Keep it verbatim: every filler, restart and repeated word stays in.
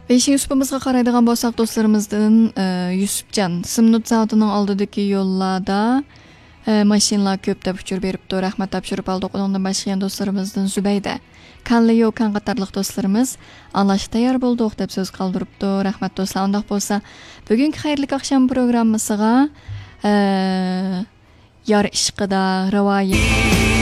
beshinchi supimizga qaraydigan bo'lsak do'stlarimizdan Yusufjon Simnut zavodining oldidagi yo'llarda mashinalar ko'p deb uchur beribdi. Rahmat topshirib oldik. Undan boshqa do'stlarimizdan Zubayda Kanliyo kan qatorliq do'stlarimiz anlash tayyor bo'ldik deb so'z qoldiribdi. Rahmat do'stlar. Undaq bo'lsa, bugungi xayrli oqshom programmasiga yar ishqida rivoyat